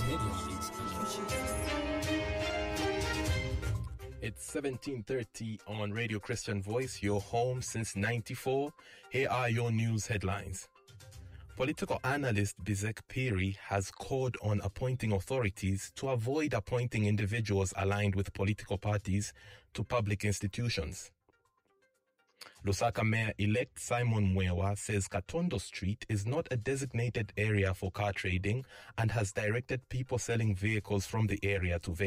headlines. It's 17:30 on Radio Christian Voice, your home since 94. Here are your news headlines. Political analyst Bizek Piri has called on appointing authorities to avoid appointing individuals aligned with political parties to public institutions. Lusaka Mayor-elect Simon Mwewa says Katondo Street is not a designated area for car trading and has directed people selling vehicles from the area to